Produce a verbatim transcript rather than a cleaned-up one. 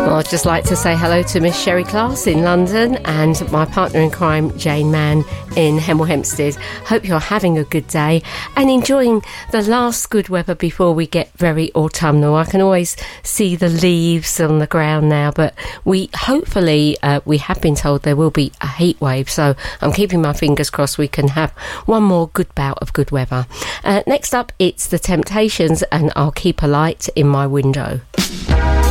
Well, I'd just like to say hello to Miss Sherry Class in London and my partner in crime, Jane Mann, in Hemel Hempstead. Hope you're having a good day and enjoying the last good weather before we get very autumnal. I can always see the leaves on the ground now, but we hopefully, uh, we have been told there will be a heat wave, so I'm keeping my fingers crossed we can have one more good bout of good weather. Uh, next up, it's The Temptations and I'll Keep a Light in My Window.